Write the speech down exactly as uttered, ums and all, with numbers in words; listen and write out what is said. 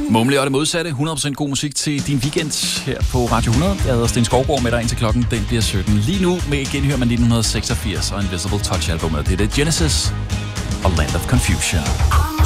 Mumle og det modsatte. hundrede procent god musik til din weekend her på Radio hundrede. Jeg hedder Sten Skovgaard med dig indtil klokken. Den bliver sytten. Lige nu med genhør man nitten seksogfirs og Invisible Touch-albumet. Det er det Genesis og Land of Confusion.